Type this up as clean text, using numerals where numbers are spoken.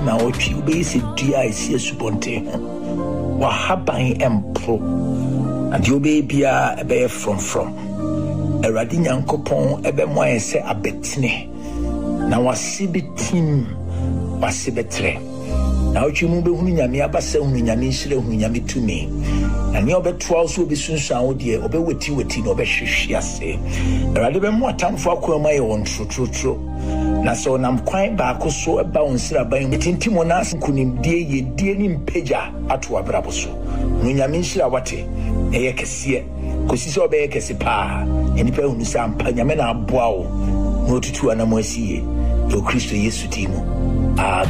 na ochi ube se dua isi asubonte ho wa haban empro and you be bia ebe from Eradi Nyankopon ebe mo ese abetine na wasibitim wasibetre na ochi mu be hunu nyame abasa hunu nyame nsire hunu nyame tumi na ne obeto also obi sunsan wo de obeweti no obehwehwe ase Eradi be mo atamfo akwama ye won trotro na so nam kwan ba akoso eba onsira ban mitintimo na nkunimdie ye die ni mpagya ato abrabo so hunu nyame nsira wate eye kese kosi so be kese pa enipa hunu sampa nyame na aboa wo no tutu anamo asiye yo Kristo Yesu timo